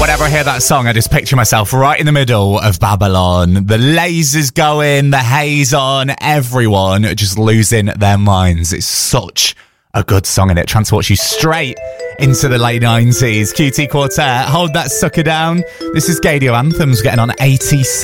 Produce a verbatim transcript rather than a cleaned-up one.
Whenever I hear that song, I just picture myself right in the middle of Babylon. The lasers going, the haze on, everyone just losing their minds. It's such a good song, and it transports you straight into the late nineties. Q T Quartet, hold that sucker down. This is Gadio Anthems getting on eighty-six.